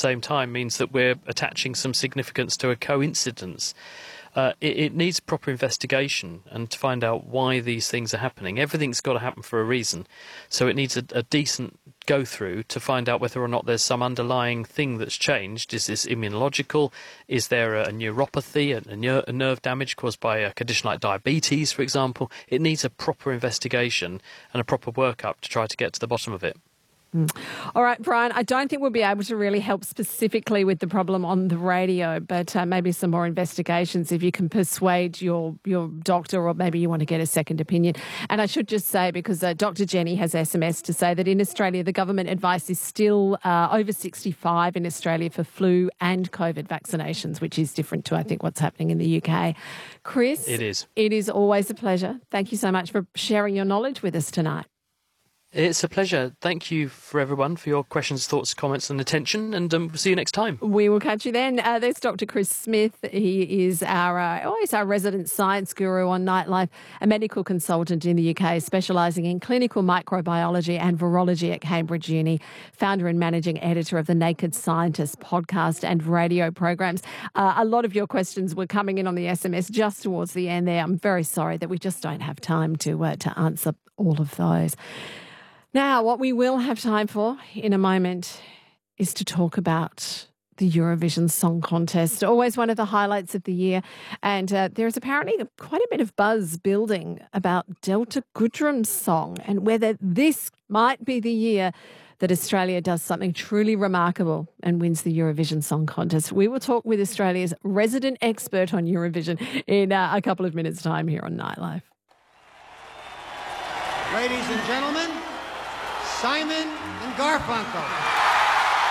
same time means that we're attaching some significance to a coincidence. It needs proper investigation and to find out why these things are happening. Everything's got to happen for a reason. So it needs a decent go-through to find out whether or not there's some underlying thing that's changed. Is this immunological? Is there a neuropathy, a nerve damage caused by a condition like diabetes, for example? It needs a proper investigation and a proper workup to try to get to the bottom of it. All right, Brian, I don't think we'll be able to really help specifically with the problem on the radio, but maybe some more investigations if you can persuade your doctor, or maybe you want to get a second opinion. And I should just say, because Dr. Jenny has SMS to say that in Australia, the government advice is still over 65 in Australia for flu and COVID vaccinations, which is different to, I think, what's happening in the UK. Chris? It is. It is always a pleasure. Thank you so much for sharing your knowledge with us tonight. It's a pleasure. Thank you for everyone for your questions, thoughts, comments and attention, and we'll see you next time. We will catch you then. There's Dr. Chris Smith. He is always our resident science guru on Nightlife, a medical consultant in the UK specialising in clinical microbiology and virology at Cambridge Uni, founder and managing editor of the Naked Scientist podcast and radio programs. A lot of your questions were coming in on the SMS just towards the end there. I'm very sorry that we just don't have time to answer all of those. Now, what we will have time for in a moment is to talk about the Eurovision Song Contest, always one of the highlights of the year. And there's apparently quite a bit of buzz building about Delta Goodrem's song and whether this might be the year that Australia does something truly remarkable and wins the Eurovision Song Contest. We will talk with Australia's resident expert on Eurovision in a couple of minutes' time here on Nightlife. Ladies and gentlemen, Simon and Garfunkel.